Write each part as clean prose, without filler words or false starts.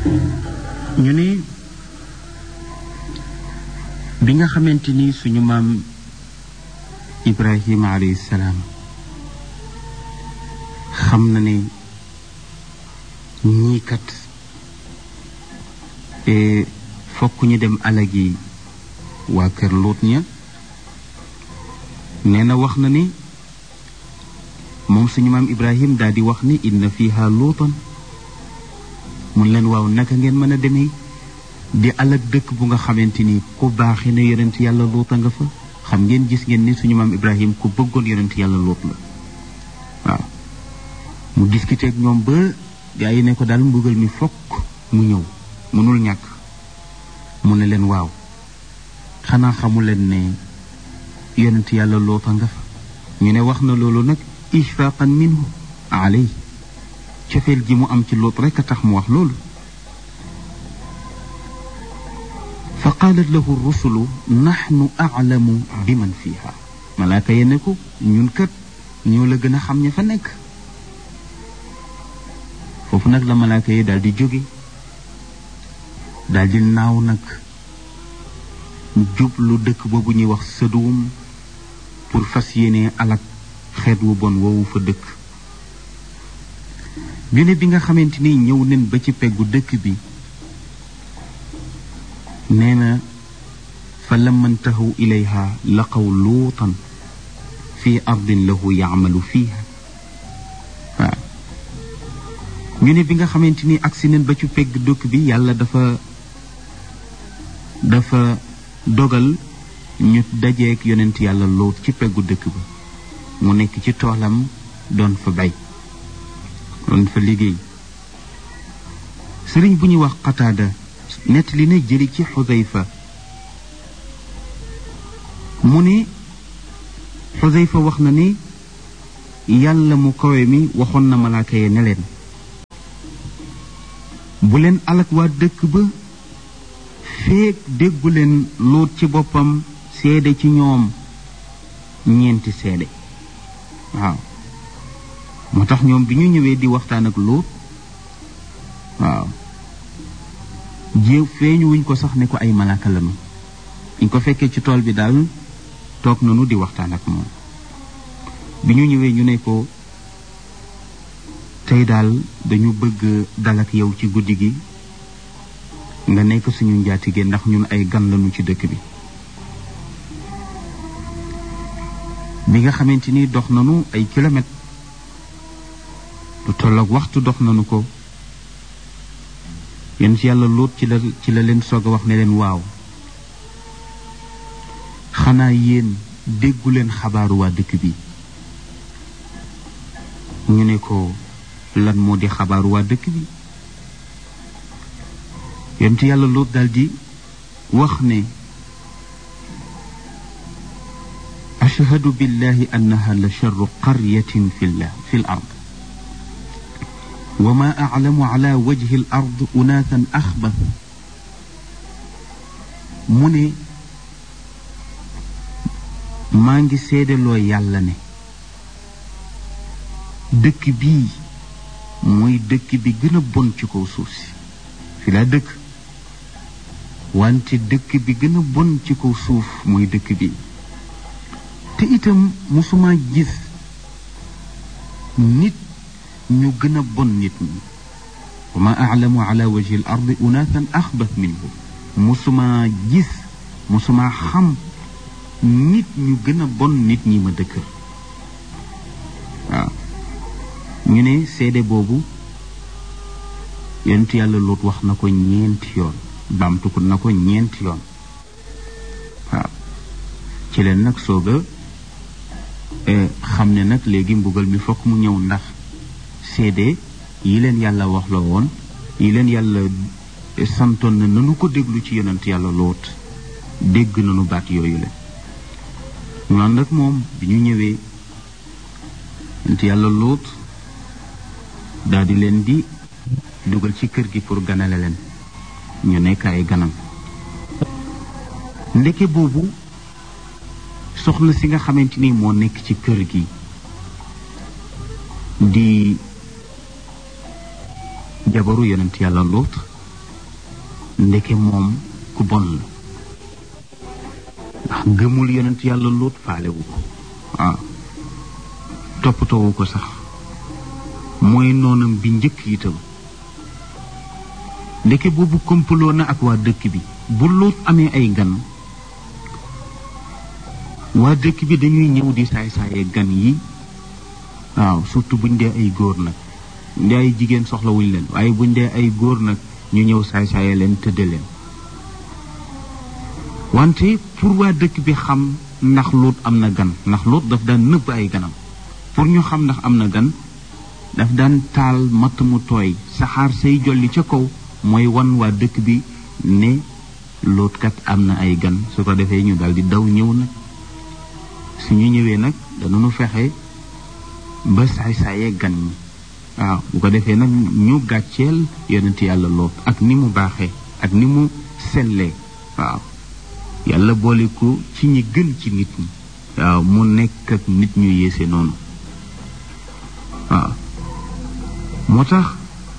ñu ne bi nga xamante ni suñu maam Ibrahima alayhi salaam xam na ne ñii kat fokk ñu dem alagi waa kër Luut ña nee na wax na ni moom suñu maam Ibrahim daal di wax ni inna fiha luutan mun leen waaw naka ngeen mën a demee di alag dëkk bu nga xamante ni ku baaxee na yonent yàlla Luuta nga fa xam ngeen gis ngeen ni suñu maam Ibrahim ku bëggoon yonent yàlla Luut la waaw mu discuter ak ñoom ba gaa yi ne ko daal mbugal mi fokk mu ñëw mënul ñàkk mu ne leen waaw xanaa xamu leen ne yonent yàlla Luuta nga fa ñu ne wax na loolu nag ishfaqan minhu alay cofeel ji mu am ci Luut rekk a tax mu wax loolu fa qaalat lahu rusulu naxnu aclamu bi man fiiha malaaka ye ne ko ñun kat ñoo la gën a xam ña fa nekk foofu nag la malaaka yi daal di jóge daal di naaw nag jublu dëkk boobu ñuy wax Sodom pour fas yéene alak xeet wu bon woowu fa dëkk ñu ne bi nga xamante ni ñëw nen ba ci peggu dëkk bi nee na fa lamma ntahaw ilayha laqaw luutan fi ardin lahu yaamalu fiiha waaw ñu ne bi nga xamante ni agsi nen ba ci pegg dëkk bi yàlla dafa dogal ñu dajeek yonent yàlla Luut ci peggu dëkk ba mu nekk ci toolam doon fa bay doon fa liggéey sëriñ bu ñuy wax Qataada nettali na jëli ci Xudayfa mu ne Xudayfa wax na ni yàlla mu kawe mi waxoon na malaaka yi ne leen bu leen alak waa dëkk ba feek déggu leen Luut ci boppam seede ci ñoom ñeenti seede waaw moo tax ñoom bi ñu ñëwee di waxtaan ak Luut waaw jéew feeñu wuñ ko sax ne ko ay malaaka lañu ñu ko fekkee ci tool bi daal toog nañu di waxtaan ak moom bi ñu ñëwee ñu ne ko tey daal dañu bëgg dal ak yow ci guddi gi nga nekk suñu njaatige ndax ñun ay gan lañu ci dëkk bi bi nga xamante ni dox nañu ay kilomètres lu tolloog waxtu dox nañu ko yéen ci yàlla Luut ci la leen soog a wax ne leen waaw xanaa yéen déggu leen xabaaru waa dëkk bi ñu ne ko lan moo di xabaaru waa dëkk bi yéen ci yàlla Luut daldi wax ne ashhadu billahi annaha la sharru qaryatin fi l ard wa ma aclamu ala wajhi al ard unaathan axbath mu ne maa ngi seedeloo yàlla ne dëkk bii mooy dëkk bi gën a bon ci kaw suuf si fi laa dëkk wante dëkk bi gën a bon ci kaw suuf mooy dëkk bi te itam musuma gis nit ñu gën a bon nit ñi wa ma aclamu ala wajhi al ardi unaathan axbath minhu musuma gis musuma xam nit ñu gën a bon nit ñi ma dëkkër waaw ñu ne seede boobu yonent yàlla Luut wax na ko ñeenti yoon baamtu ko na ko ñeenti yoon waaw ci leen nag sooga xam ne nag léegi mbugal mi fokk mu ñëw ndax seede yi leen yàlla wax la woon yi leen yàlla santoon na nanu ko déglu ci yonent yàlla Luut dégg nanu baat yooyu leen ñu ànd ak moom bi ñu ñëwee yonent yàlla Luut daal di leen di dugal ci kër gi pour ganale leen ñu nekk ay ganam ndeke boobu soxna si nga xamante ni moo nekk ci kër gi di jabaru yonent yàlla Luut ndeke moom ku bon la ndax gëmul yonent yàlla Luut faalewu ko waaw toppatoowu ko sax mooy noonam bi njëkk itam ndeke boobu kompaloo na ak waa dëkk bi bu Luut amee ay gan waa dëkk bi dañuy ñëw di saay-saaye gan yi waaw surtout buñ dee ay góor nag ndee ay jigéen soxlawuñ leen waaye buñ dee ay góor nag ñu ñëw saay-saaye leen tëdde leen wante pour waa dëkk bi xam ndax Luut am na gan ndax Luut daf daan nëbb ay ganam pour ñu xam ndax am na gan daf daan taal matt mu tooy saxaar say jolli ca kaw mooy wan waa dëkk bi ne Luut kat am na ay gan su ko defee ñu daal di daw ñëw nag su ñu ñëwee nag danañu fexe ba saay-saayee gan ñi waaw bu ko defee nag ñu gàcceel yonent yàlla Luut ak ni mu baaxee ak ni mu sellee waaw yàlla boole ko ci ñi gën ci nit ñi waaw mu nekk ak nit ñu yéese noonu waaw moo tax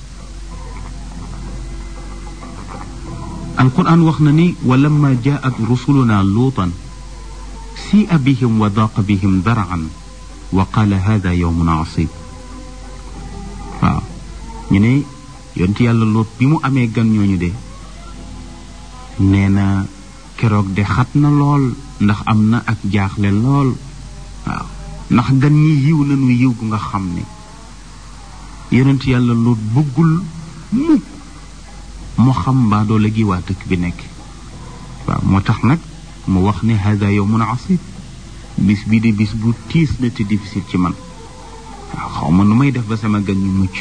alquran wax na ni walamma jaat rusuluna luutan si'a bihim wa daqa bihim dar'an wa qala hada yawmun asib waaw ñu ne yonent yàlla Luut bi mu amee gan ñooñu de nee na keroog de xat na lool ndax am na ak jaaxle lool waaw ndax gan ñi yiw nañu yiw gu nga xam ne yonent yàlla Luut bëggul mukk mu xam mbaa doole gi waa dëkk bi nekk waaw moo tax nag mu wax ne hada yawmun asib bis bii de bis bu tiis na te difficile ci man waaw xaw ma nu may def ba sama gan ñu mucc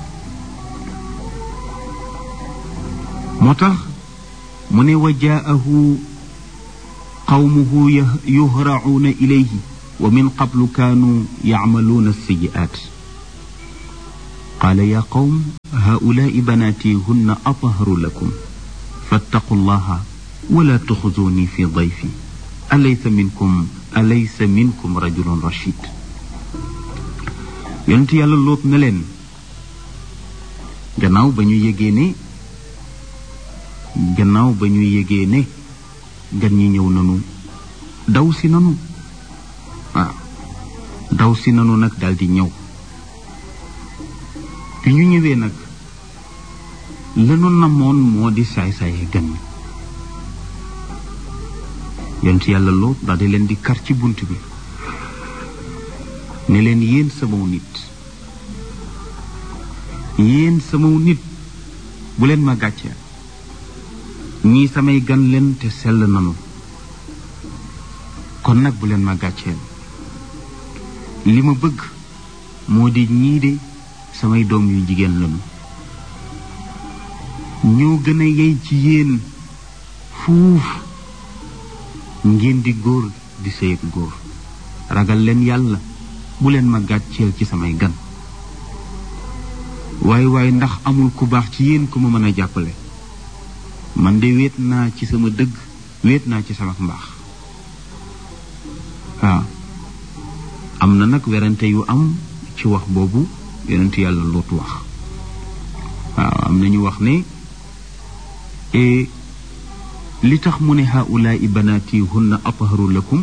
moo tax mu ne wa jaahu qawmuhu yuhra'una ilayhi wa min qablu kaanu ya'maluna as-sayyi'at qaala ya qawm haa'ulaa'i banaati hunna atharu lakum fattaqu llaha wala tuxzuni fi dayfi alaysa minkum rajulun rashid yonent yàlla Luut na leen gannaaw ba ñu yégee ne gan ñi ñëw nanu daw si nanu waaw daw si nanu nag daldi ñëw bi ñu ñëwee nag lanu namoon moo di saay-saaye gan ñi yonent yàlla Luut daldi leen di kar ci bunt bi ne leen yéen samaw nit bu leen ma gàcceel ñii samay gan leen te sell nanu kon nag bu leen ma gàcceel li ma bëgg moo di ñii de samay doom yu jigéen lanu ñoo gën a yey ci yéen fuuf ngeen di góor di sëy ak góor ragal leen yàlla bu leen ma gàcceel ci samay gan waaye ndax amul ku baax ci yéen ku ma mën a jàppale man de wéet naa ci sama dëgg wéet naa ci sama mbaax waaw am na nag werante yu am ci wax boobu yonent yàlla Luut wax waaw am na ñu wax ne li tax mu ne haa'ulaa'i banaati hunna atharu lakum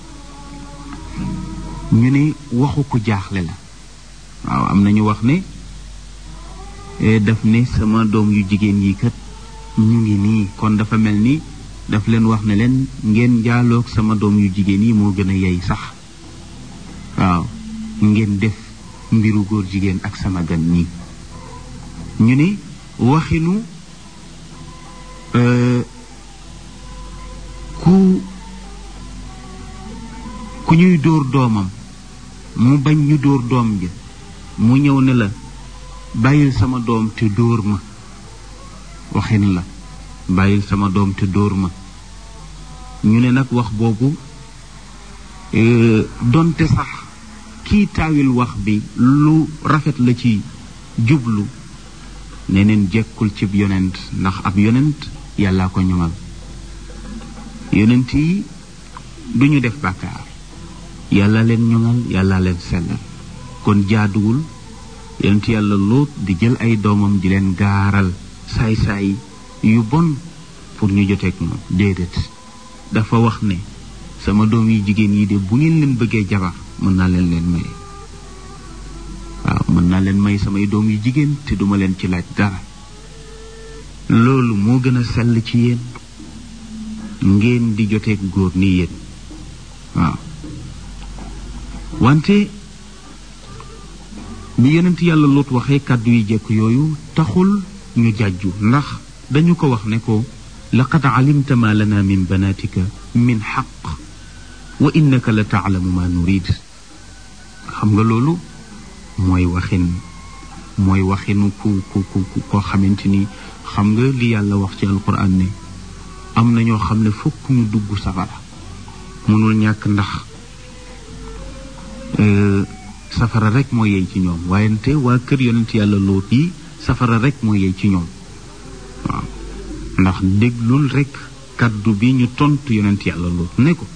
ñu ne waxu ko jaaxle la waaw am na ñu wax ne daf ne sama doom yu jigéen yi kat ñu ngi nii kon dafa mel ni daf leen wax ne leen ngeen njaaloog sama doom yu jigéen yi moo gën a yey sax waaw ngeen def mbiru góor jigéen ak sama gan ñi ñu ne waxinu ku ñuy dóor doomam mu bañ ñu dóor doom ja mu ñëw ne la bàyyil sama doom te dóor ma waxin la bàyyil sama doom te dóor ma ñu ne nag wax boobu donte sax kii taawil wax bi lu rafet la ci jublu neneen jekkul cib yonent ndax ab yonent yàllaa ko ñoŋal yonent yi duñu def bàkkaar yàlla leen ñoŋal yàlla leen sellal kon jaaduwul yonent yàlla Luut di jël ay doomam di leen gaaral saay-saay yu bon pour ñu joteeg moom déedéet dafa wax ne sama doom yi jigéen yi de bu ngeen leen bëggee jabar mën naa leen may waaw mën naa leen may samay doom yu jigéen te duma leen ci laaj dara loolu moo gën a sell ci yéen ngeen di joteeg góor ni yéen waaw wante bi yonent yàlla Luut waxee kàddu yi jekk yooyu taxul ñu jàjju ndax dañu ko wax ne ko laqad alimta ma lana min banatika min xaq wa innaka la taalamu ma nurid xam nga loolu mooy waxinu ku koo xamante ni xam nga li yàlla wax ci alquran ne am na ñoo xam ne fokk ñu dugg safara mënul ñàkk ndax safara rek moo yey ci ñoom waayante waa kër yonent yàlla Luut yi safara rek moo yey ci ñoom waaw ndax déglul rek kaddu bi ñu tontu yonent yàlla Luut ne ko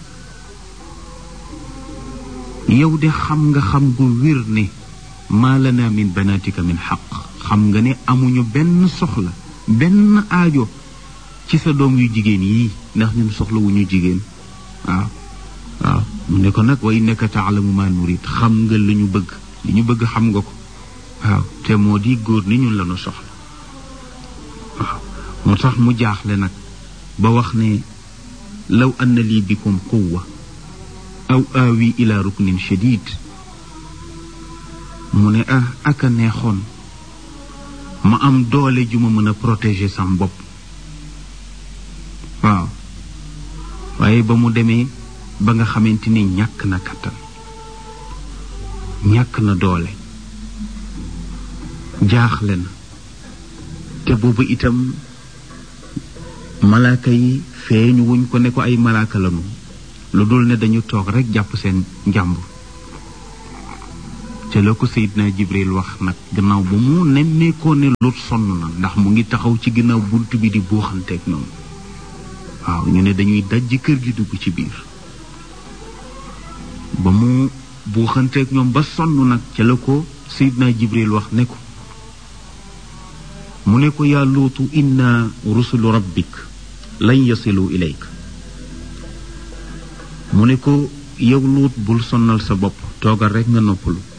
yow de xam gu wér ne maa lana min banatika min xaq xam nga ne amuñu benn soxla benn aajo ci sa doom yu jigéen yii ndax ñun soxla wu ñu jigéen waaw mu ne ko nag wa innaka taalamu ma nurid xam nga li ñu bëgg xam nga ko waaw te moo di góor ni ñun lañu soxla waaw moo tax mu jaaxle nag ba wax ne law anna lii bikum quwwa aw aawi ila ruknin shadid mu ne aka neexoon ma am doole ju ma mën a protéger sam bopp waaw waaye ba mu demee ba nga xamante ni ñàkk na kattan ñàkk na doole jaaxle na te boobu itam malaaka yi feeñu wuñ ko ne ko ay malaaka lañu lu dul ne dañu toog rek jàpp seen njàmbur te la ko Seydina Jibril wax nag gannaaw ba mu nemmeekoo ne Luut sonn na ndax mu ngi taxaw ci ginnaaw bunt bi di buuxanteeg ñoom waaw ñu ne dañuy dajji kër gi dugg ci biir ba mu buuxanteeg ñoom ba sonn nag ca la ko Seydina Jibril wax ne ko mu ne ko yaa Luutu inna rusulu rabbik lan yasilu ilayk mu ne ko yow Luut bul sonnal sa bopp toogal rek nga noppalu